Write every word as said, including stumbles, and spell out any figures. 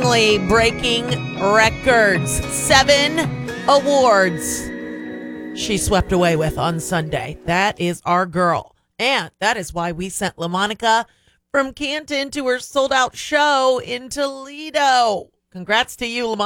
definitely breaking records. Seven awards she swept away with on Sunday. That is our girl. And that is why we sent LaMonica from Canton to her sold-out show in Toledo. Congrats to you, LaMonica.